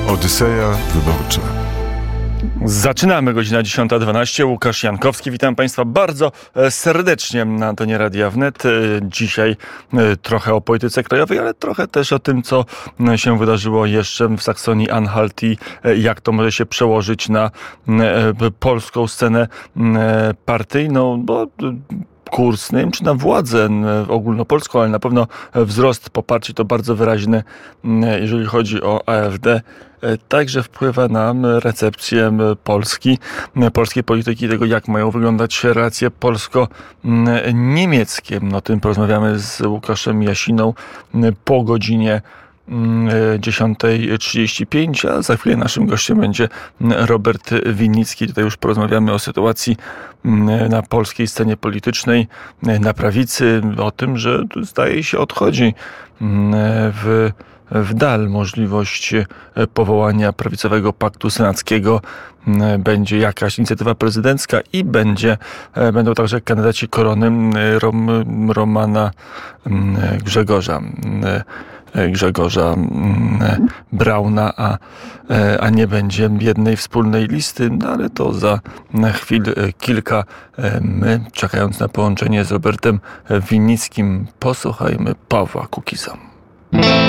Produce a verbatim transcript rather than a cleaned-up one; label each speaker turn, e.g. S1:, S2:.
S1: Odyseja Wyborcza.
S2: Zaczynamy, godzina dziesiąta dwanaście. Łukasz Jankowski, witam Państwa bardzo serdecznie na antenie Radia Wnet. Dzisiaj trochę o polityce krajowej, ale trochę też o tym, co się wydarzyło jeszcze w Saksonii-Anhalt i jak to może się przełożyć na polską scenę partyjną, bo kurs, nie wiem czy na władzę ogólnopolską, ale na pewno wzrost poparcia to bardzo wyraźny, jeżeli chodzi o A F D. Także wpływa na recepcję Polski, polskiej polityki, tego jak mają wyglądać relacje polsko-niemieckie. O tym porozmawiamy z Łukaszem Jasiną po godzinie dziesiąta trzydzieści pięć, a za chwilę naszym gościem będzie Robert Winnicki. Tutaj już porozmawiamy o sytuacji na polskiej scenie politycznej, na prawicy, o tym, że zdaje się odchodzi w w dal możliwość powołania prawicowego paktu senackiego. Będzie jakaś inicjatywa prezydencka i będzie, będą także kandydaci korony Rom, Romana Grzegorza. Grzegorza Brauna, a, a nie będzie jednej wspólnej listy, no ale to za chwil kilka. My, czekając na połączenie z Robertem Winnickim, posłuchajmy Pawła Kukiza.